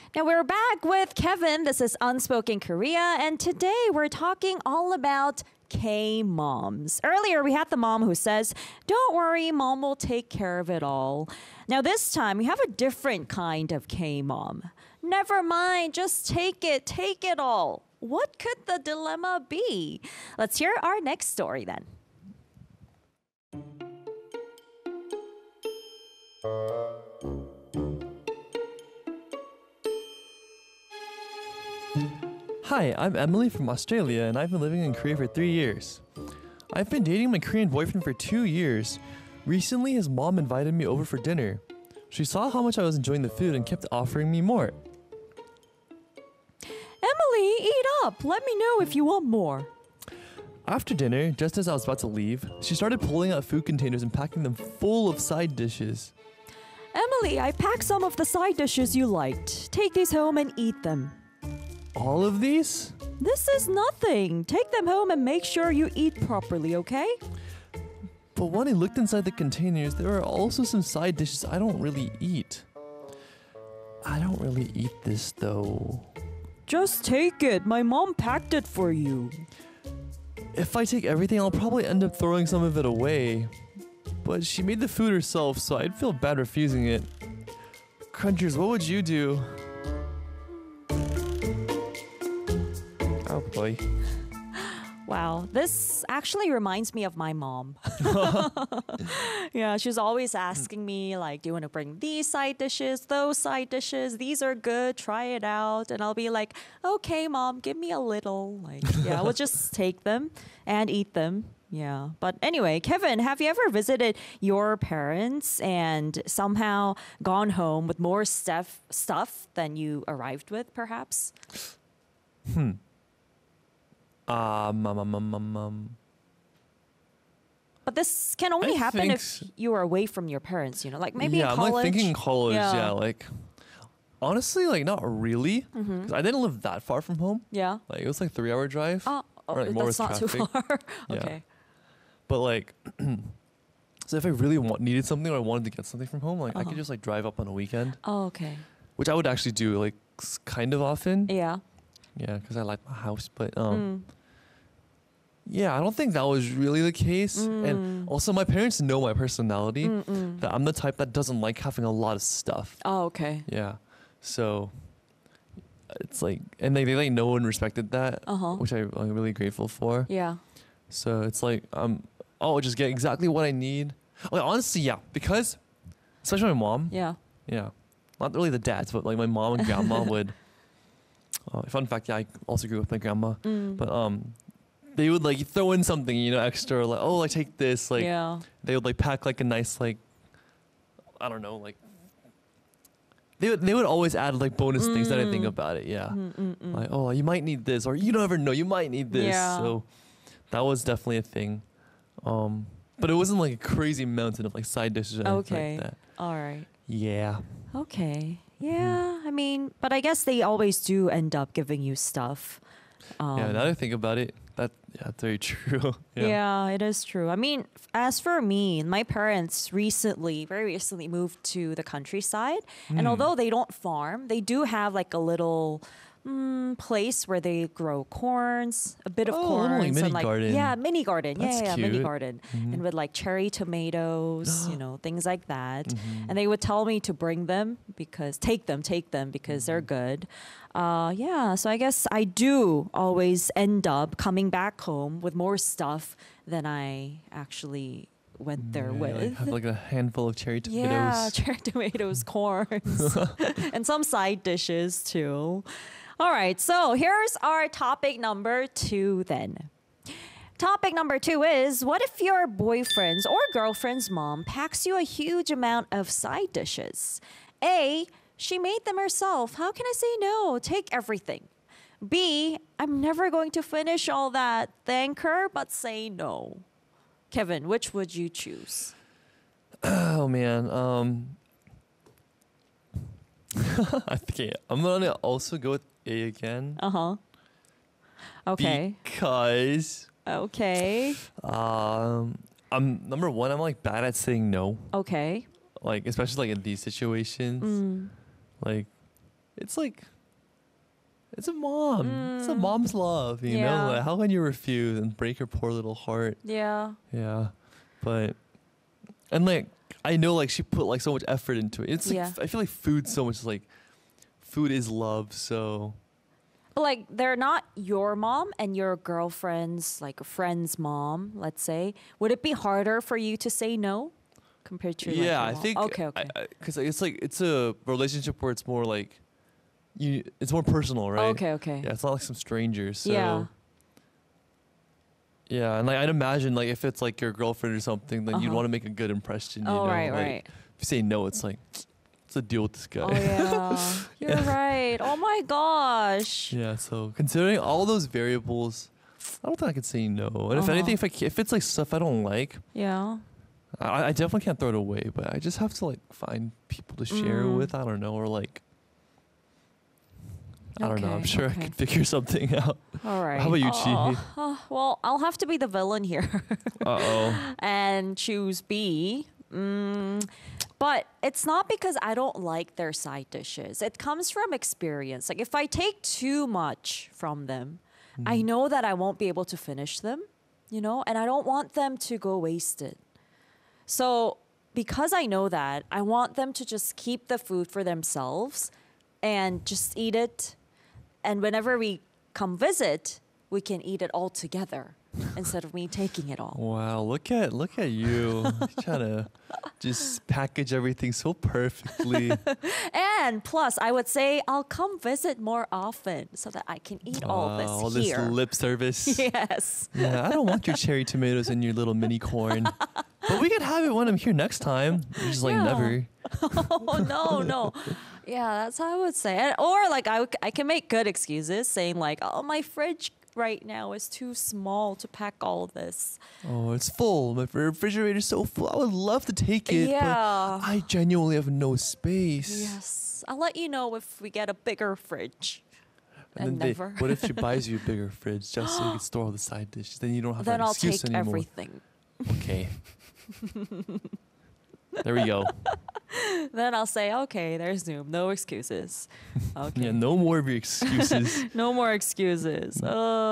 Now we're back with Kevin. This is Unspoken Korea, and today we're talking all about K moms. Earlier, we had the mom who says, "Don't worry, mom will take care of it all." Now, this time, we have a different kind of K mom. Never mind, just take it all. What could the dilemma be? Let's hear our next story then. Hi, I'm Emily from Australia and I've been living in Korea for 3 years. I've been dating my Korean boyfriend for 2 years. Recently, his mom invited me over for dinner. She saw how much I was enjoying the food and kept offering me more. Emily, eat up. Let me know if you want more. After dinner, just as I was about to leave, she started pulling out food containers and packing them full of side dishes. Emily, I packed some of the side dishes you liked. Take these home and eat them. All of these? This is nothing. Take them home and make sure you eat properly, okay? But when I looked inside the containers, there were also some side dishes I don't really eat. I don't really eat this though. Just take it. My mom packed it for you. If I take everything, I'll probably end up throwing some of it away. But she made the food herself, so I'd feel bad refusing it. Crunchers, what would you do? Oh boy. Wow, this actually reminds me of my mom. Yeah, she's always asking me, like, do you want to bring these side dishes, those side dishes? These are good, try it out. And I'll be like, okay, mom, give me a little. Like, yeah, we'll just take them and eat them. Yeah. But anyway, Kevin, have you ever visited your parents and somehow gone home with more stuff than you arrived with, perhaps? But this can only happen think if you are away from your parents, like maybe in I'm college. like thinking college, Yeah. yeah, like honestly, like not really. 'Cause I didn't live that far from home. Yeah. Like it was like 3-hour drive. Oh, Or, like, more that's with not too traffic. far. Yeah. Okay. But like so if I really needed something or I wanted to get something from home, like I Uh-huh. could just like drive up on a weekend, Oh, okay. which I would actually do like kind of often. Yeah. Yeah, because I like my house, but Mm. yeah, I don't think that was really the case. Mm. And also, my parents know my personality. Mm-mm. That I'm the type that doesn't like having a lot of stuff. Oh, okay. Yeah, so it's like, and they like know and respected that, Uh-huh. which I'm really grateful for. Yeah. So it's like I'll just get exactly what I need. Like honestly, yeah, because especially my mom. Yeah. Yeah, not really the dads, but like my mom and grandma would. Fun fact, yeah, I also grew up with my grandma, Mm. but they would like throw in something, extra, like, oh, like take this, like yeah. they would like pack like a nice, like, I don't know, like they would always add like bonus things that I think about it. Yeah, Mm-mm-mm. like, oh, you might need this, or you don't ever know, you might need this. Yeah. So that was definitely a thing. But it wasn't like a crazy mountain of like side dishes or anything Okay. like that. All right. Yeah. Okay. Yeah. I mean, but I guess they always do end up giving you stuff. Yeah, now that I think about it, that's very true. Yeah, it is true. I mean, as for me, my parents very recently moved to the countryside. And although they don't farm, they do have like a little place where they grow corns, a bit of Oh, corns. like mini and like, garden. Yeah, mini garden. That's yeah, mini cute. garden. Mhm. And with like cherry tomatoes, things like that. Mhm. And they would tell me to bring them take them because they're good. Yeah, so I guess I do always end up coming back home with more stuff than I actually went there Yeah, with. like, have like a handful of cherry tomatoes. Yeah, cherry tomatoes, corns, and some side dishes too. All right, so here's our topic number 2 then. Topic number 2 is, what if your boyfriend's or girlfriend's mom packs you a huge amount of side dishes? A, she made them herself. How can I say no? Take everything. B, I'm never going to finish all that. Thank her, but say no. Kevin, which would you choose? Oh man, I think I'm gonna also go with A again. Uh-huh. Okay. Because Okay. I'm number one. I'm like bad at saying no. Okay. Like especially like in these situations. Like it's like it's a mom. It's a mom's love, you Yeah. know. Like, how can you refuse and break her poor little heart? Yeah. Yeah, but and like I know like she put like so much effort into it. It's like Yeah. I feel like food so much like food is love. So But like they're not your mom and your girlfriend's like a friend's mom, let's say. Would it be harder for you to say no compared to like, yeah, your I mom? think Okay. because it's like it's a relationship where it's more like it's more personal, right? Okay. Yeah, it's not like some strangers. So Yeah. yeah, and like I'd imagine like if it's like your girlfriend or something, then you'd Uh-huh. want to make a good impression. You Oh, know, right, like, right. If you say no, it's like what's the deal with this guy? Oh yeah. You're right. Oh my gosh. Yeah, so considering all those variables, I don't think I could say no. And if Uh-huh. anything, if it's like stuff I don't like, Yeah. I definitely can't throw it away. But I just have to like find people to share Mm. with. I don't know, or like I don't know. I'm Okay, sure I okay. could figure something out. All right. How about you, Chi? Well, I'll have to be the villain here Uh oh. and choose B. But it's not because I don't like their side dishes. It comes from experience. Like if I take too much from them, I know that I won't be able to finish them, you know, and I don't want them to go wasted. So because I know that, I want them to just keep the food for themselves and just eat it. And whenever we come visit, we can eat it all together instead of me taking it all. Wow, look at you. Trying to just package everything so perfectly. And plus, I would say I'll come visit more often so that I can eat all this all here. this lip service. Yes. Yeah, I don't want your cherry tomatoes and your little mini corn. But we can have it when I'm here next time. You're just like Yeah. never. Oh no. Yeah, that's how I would say it. Or like I can make good excuses saying like, oh, my fridge right now is too small to pack all this. Oh, it's full. My refrigerator's so full. I would love to take it, Yeah. but I genuinely have no space. Yes. I'll let you know if we get a bigger fridge. And then never. what if she buys you a bigger fridge just so you can store all the side dishes? Then you don't have Then that I'll excuse take anymore. everything. Okay. There we go. Then I'll say, okay, there's Zoom. No excuses. Okay. Yeah, no more of your excuses. No more excuses.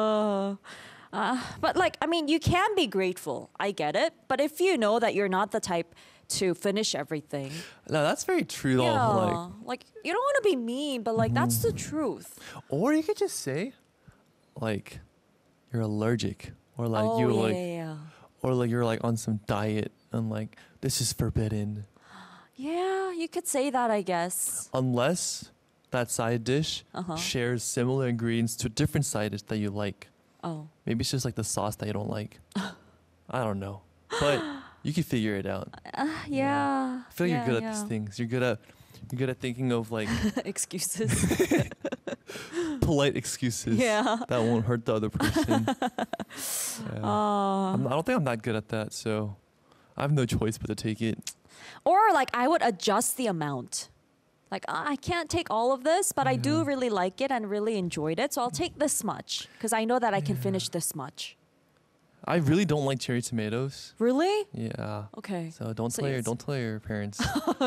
But like, I mean, you can be grateful. I get it. But if you know that you're not the type to finish everything, No, that's very true though. yeah, like you don't want to be mean, but like that's the truth. Or you could just say, like, you're allergic, or like oh you yeah, like, yeah, or like you're like on some diet and like this is forbidden, yeah. You could say that, I guess. unless that side dish Uh-huh. shares similar ingredients to a different side dish that you like. Oh, Maybe it's just like the sauce that you don't like. I don't know, but you can figure it out. yeah. I feel like yeah, you're good at yeah. these things. You're good at thinking of like Excuses. polite excuses Yeah. that won't hurt the other person. Yeah. I don't think I'm that good at that, so I have no choice but to take it. Or like I would adjust the amount. Like I can't take all of this, but I do really like it and really enjoyed it, so I'll take this much because I know that I can finish this much. I really don't like cherry tomatoes. Really? Yeah. Okay. So don't So tell your it's- don't tell your parents.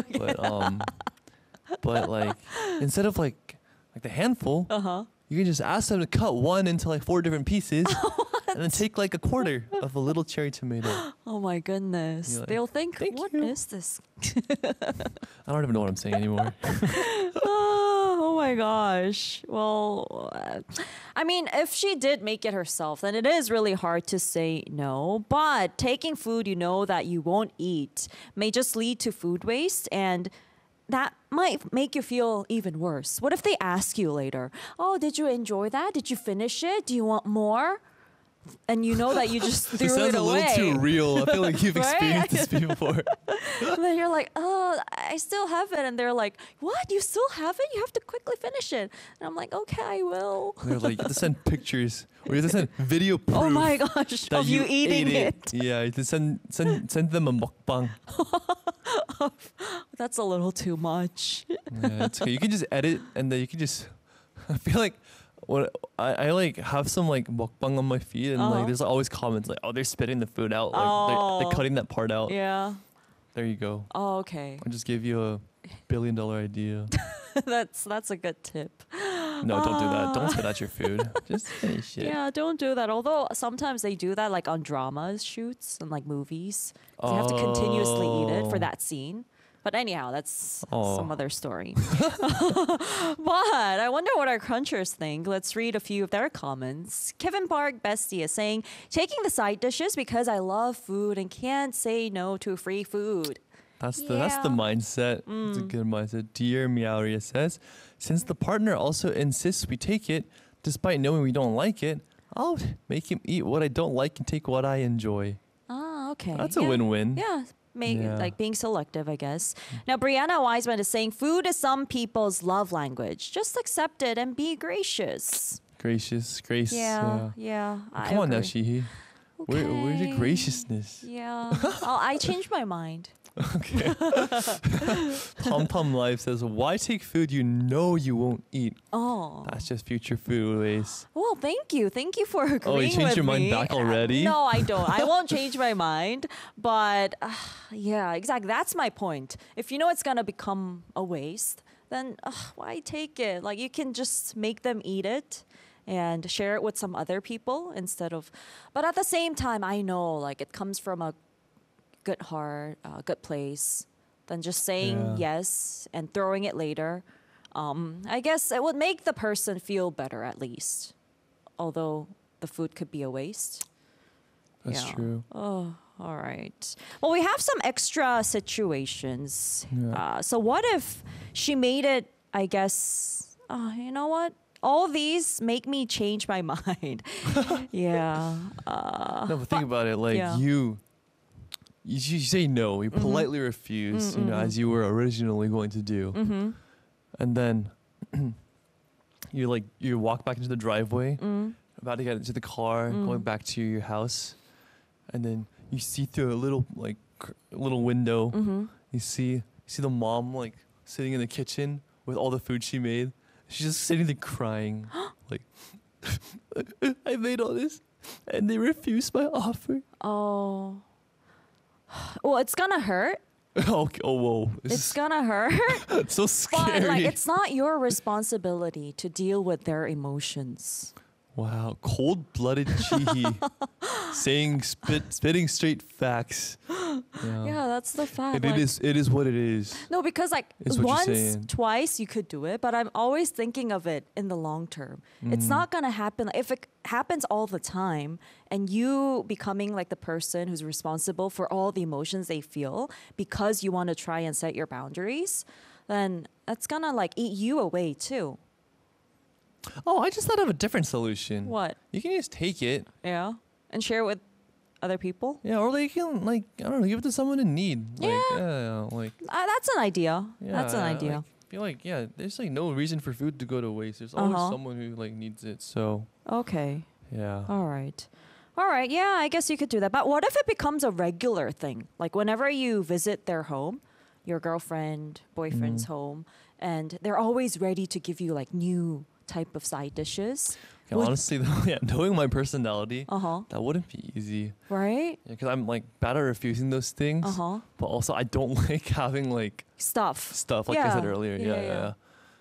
But like instead of like the handful, you can just ask them to cut one into like 4 different pieces, and then take like a quarter of a little cherry tomato. Oh my goodness. You're like, They'll think, "Thank what you." is this? I don't even know what I'm saying anymore. Oh my gosh. Well, I mean, if she did make it herself, then it is really hard to say no. But taking food you know that you won't eat may just lead to food waste, and that might make you feel even worse. What if they ask you later, oh, did you enjoy that? Did you finish it? Do you want more? And you know that you just threw It sounds it a away. little too real. I feel like you've Right? experienced this before. And then you're like, oh, I still have it. And they're like, what? You still have it? You have to quickly finish it. And I'm like, okay, I will. They're like, you have to send pictures, or you have to send video proof. Oh my gosh, that of you eating ate it. Yeah, you have to send them a mukbang. That's a little too much. Yeah, it's okay. You can just edit, and then you can just. I feel like what I like have some like mukbang on my feed, and like there's always comments like, "Oh, they're spitting the food out. Like they're Oh. cutting that part out." Yeah. There you go. Oh, okay. I'll just give you billion-dollar idea. That's a good tip. No, don't do that. Don't spit out your food. Just finish it. Yeah, don't do that. Although sometimes they do that like on dramas shoots and like movies. You have to continuously eat it for that scene. But anyhow, that's some other story. But I wonder what our crunchers think. Let's read a few of their comments. Kevin Park Bestie is saying, taking the side dishes because I love food and can't say no to free food. That's the mindset. It's a good mindset. Dear Meowria says, since the partner also insists we take it, despite knowing we don't like it, I'll make him eat what I don't like and take what I enjoy. Ah, okay. That's a win-win. Yeah. Like being selective, I guess. Now, Brianna Wiseman is saying food is some people's love language. Just accept it and be gracious. Grace. Yeah. Come on now, Shihi. Okay. Where's the graciousness? Yeah. I changed my mind. Okay. Tom Tom Life says, why take food you know you won't eat? Oh. That's just future food waste. Well, thank you. Thank you for agreeing with me. Oh, you changed your mind back already? No, I don't. I won't change my mind. But yeah, exactly. That's my point. If you know it's going to become a waste, then why take it? Like, you can just make them eat it and share it with some other people instead of... But at the same time, I know like it comes from a good heart, good place, than just saying yes and throwing it later. I guess it would make the person feel better at least, although the food could be a waste. That's true. Oh, all right. Well, we have some extra situations. Yeah. So what if she made it, I guess, you know what? All these make me change my mind. Yeah. No, but think about it. Like you say no. You politely refuse, you know, as you were originally going to do. And then you walk back into the driveway, about to get into the car, going back to your house. And then you see through a little window, you see the mom like sitting in the kitchen with all the food she made. She's just sitting there crying, like, I made all this, and they refused my offer. Oh. Well, it's gonna hurt. Okay. Oh, whoa. It's gonna hurt. It's so scary. But like, it's not your responsibility to deal with their emotions. Wow, cold-blooded Chihi spitting straight facts. Yeah, that's the fact. It is what it is. No, because like Is what you're once, saying. twice you could do it, but I'm always thinking of it in the long term. It's not gonna happen. If it happens all the time and you becoming like the person who's responsible for all the emotions they feel because you want to try and set your boundaries, then that's gonna like eat you away too. Oh, I just thought of a different solution. What? You can just take it. Yeah. And share it with other people? Yeah, or like you can like I don't know, give it to someone in need. Like, like That's an idea. yeah, That's an idea. Like, feel like there's like no reason for food to go to waste. There's always someone who like needs it. So Okay. yeah. All right. Yeah, I guess you could do that. But what if it becomes a regular thing? Like whenever you visit their home, your girlfriend, boyfriend's home, and they're always ready to give you like new type of side dishes. Okay, honestly, though, knowing my personality, Uh-huh. that wouldn't be easy. Right? Because I'm like bad at refusing those things. But also, I don't like having like Stuff. like I said Yeah. earlier. Yeah.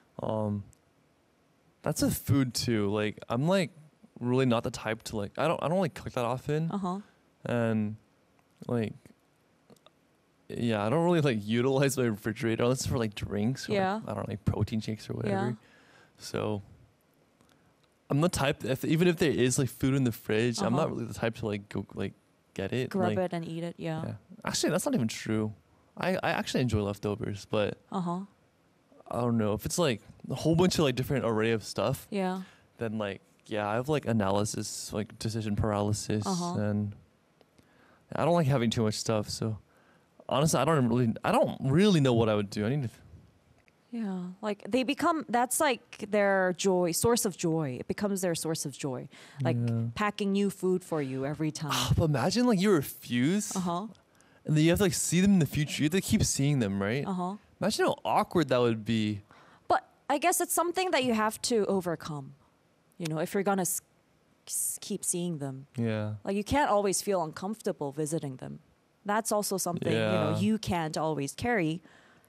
That's with food too. Like I'm like really not the type to like I don't like cook that often. And like yeah, I don't really like utilize my refrigerator unless it's for like drinks or Yeah. like, I don't know, like protein shakes or whatever. Yeah. So I'm the type even if there is like food in the fridge, I'm not really the type to like go like get it. Grab like, it and eat it. Yeah. Actually, that's not even true. I actually enjoy leftovers, but I don't know if it's like a whole bunch of like different array of stuff. Yeah. Then like I have like analysis, like decision paralysis, and I don't like having too much stuff. So honestly, I don't really know what I would do. I need to. Yeah, like they become, that's like their source of joy. It becomes their source of joy. Like packing new food for you every time. But imagine like you refuse, and then you have to like see them in the future. You have to keep seeing them, right? Imagine how awkward that would be. But I guess it's something that you have to overcome. You know, if you're gonna keep seeing them. Yeah. Like you can't always feel uncomfortable visiting them. That's also something, you know, you can't always carry.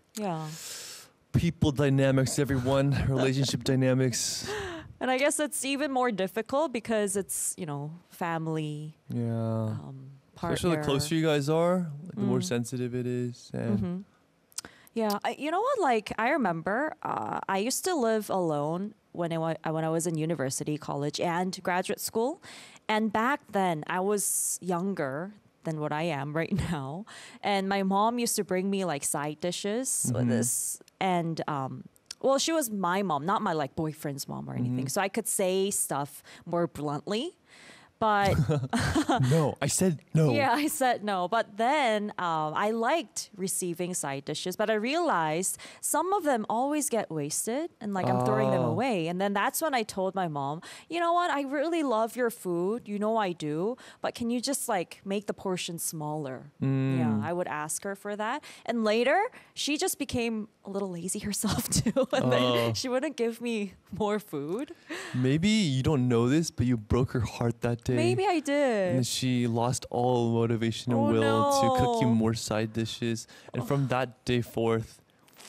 Yeah. People dynamics, everyone, relationship dynamics. And I guess it's even more difficult because it's, family, Yeah. partner. Especially the closer you guys are, like, the more Mm. sensitive it is. And Mm-hmm. Yeah, you know what? Like I remember, I used to live alone when I was in university, college, and graduate school, and back then I was younger than what I am right now, and my mom used to bring me like side dishes with this, and well, she was my mom, not my like boyfriend's mom or anything, so I could say stuff more bluntly. But no, I said no. yeah, I said no. But then I liked receiving side dishes, but I realized some of them always get wasted and like I'm throwing them Oh. away. And then that's when I told my mom, you know what? I really love your food. You know I do. But can you just like make the portion smaller? Yeah, I would ask her for that. And later, she just became a little lazy herself too. And then she wouldn't give me more food. Maybe you don't know this, but you broke her heart that day. Maybe I And did. then she lost all motivation and Oh, will to cook you no. more side dishes. And from that day forth,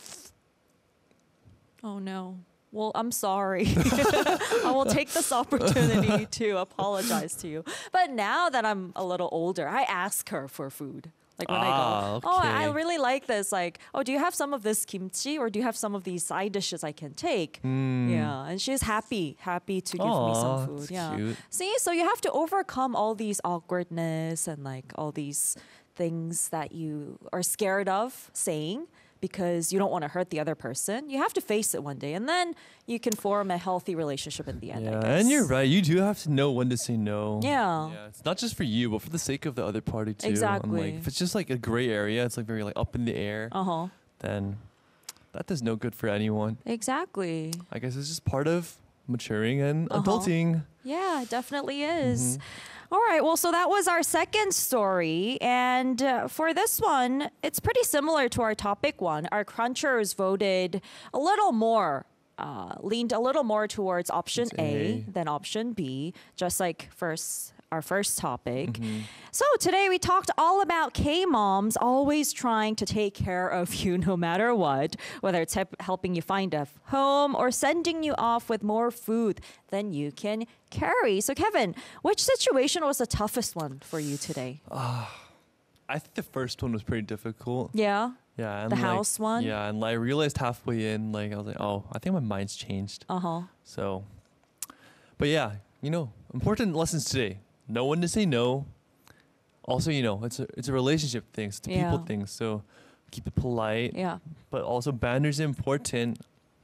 Oh no. Well, I'm sorry. I will take this opportunity to apologize to you. But now that I'm a little older, I ask her for food. Like when I go, oh, I okay. really like this. Like, oh, do you have some of this kimchi or do you have some of these side dishes I can take? Yeah, and she's happy to give me some Aw, food. that's Yeah. cute. See, so you have to overcome all these awkwardness and like all these things that you are scared of saying because you don't want to hurt the other person. You have to face it one day, and then you can form a healthy relationship in the end. I Yeah, guess. and you're right. You do have to know when to say no. Yeah. Yeah, it's not just for you, but for the sake of the other party too. And Exactly. like, if it's just like a gray area, it's like very like up in the air, Uh huh. then that does no good for anyone. Exactly. I guess it's just part of maturing and Uh-huh. adulting. Yeah, it definitely is. All right. Well, so that was our second story. And for this one, it's pretty similar to our topic one. Our crunchers voted a little more, leaned a little more towards option It's A A. than option B, just like our first topic. So today we talked all about K-moms always trying to take care of you no matter what, whether it's helping you find a home or sending you off with more food than you can carry. So Kevin, which situation was the toughest one for you today? I think the first one was pretty difficult. Yeah. Yeah, and The like, house one? Yeah, and I realized halfway in, like I was like, oh, I think my mind's changed. Uh-huh. So, but yeah, important lessons today. Know when to say no. Also, it's a relationship thing. It's a people Yeah. thing. So keep it polite. Yeah. But also boundaries are important.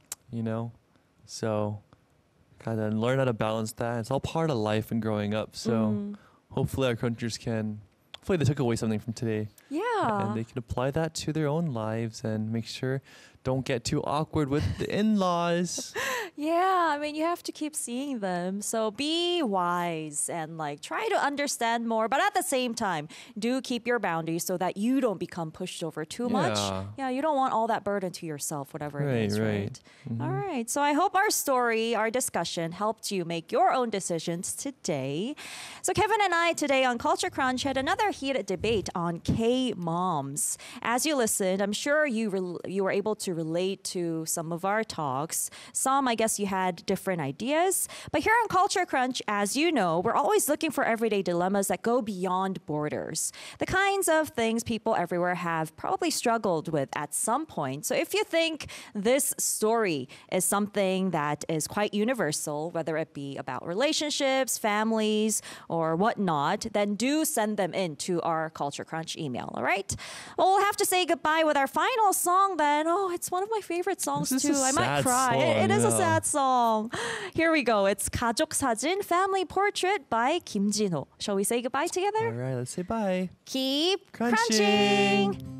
So kind of learn how to balance that. It's all part of life and growing up. So hopefully our crunchers hopefully they took away something from today. Yeah. And they can apply that to their own lives and make sure don't get too awkward with the in-laws. Yeah, I mean, you have to keep seeing them. So be wise and like try to understand more, but at the same time, do keep your boundaries so that you don't become pushed over too much. Yeah. Yeah, you don't want all that burden to yourself, whatever it is, Right, right? right. All right. So I hope our story, our discussion helped you make your own decisions today. So Kevin and I today on Culture Crunch had another heated debate on K-moms. As you listened, I'm sure you were able to relate to some of our talks. Some, I guess, you had different ideas. But here on Culture Crunch, as you know, we're always looking for everyday dilemmas that go beyond borders. The kinds of things people everywhere have probably struggled with at some point. So if you think this story is something that is quite universal, whether it be about relationships, families, or whatnot, then do send them in to our Culture Crunch email, all right? Well, we'll have to say goodbye with our final song then. Oh, it's one of my favorite songs This is too. a I might sad cry. song, It is a yeah. sad song. Here we go. It's 가족 사진 Family Portrait by Kim Jin-ho. Shall we say goodbye All together? right, let's say bye. Keep Crunching. crunching.